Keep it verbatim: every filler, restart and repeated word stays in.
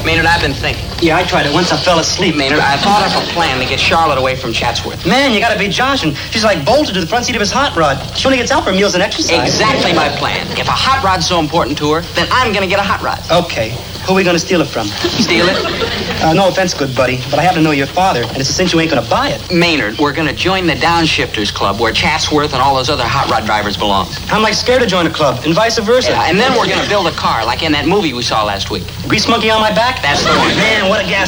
Maynard, I've been thinking. Yeah, I tried it once. I fell asleep. Maynard, I thought up a plan to get Charlotte away from Chatsworth. Man, you gotta be joshing. She's like bolted to the front seat of his hot rod. She only gets out for meals and exercise. Exactly my plan. If a hot rod's so important to her, then I'm gonna get a hot rod. Okay. Who are we gonna steal it from? Steal it? Uh, no offense, good buddy, but I happen to know your father, and it's a cinch you ain't gonna buy it. Maynard, we're gonna join the Downshifters Club where Chatsworth and all those other hot rod drivers belong. I'm like scared to join a club, and vice versa. Yeah, and then we're gonna build a car like in that movie we saw last week. Grease monkey on my back? That's the one. Man, what a gas.